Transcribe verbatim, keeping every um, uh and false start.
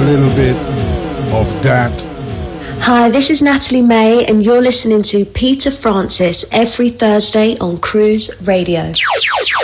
little bit of that. Hi, this is Natalie May, and you're listening to Peter Francis every Thursday on Cruise Radio.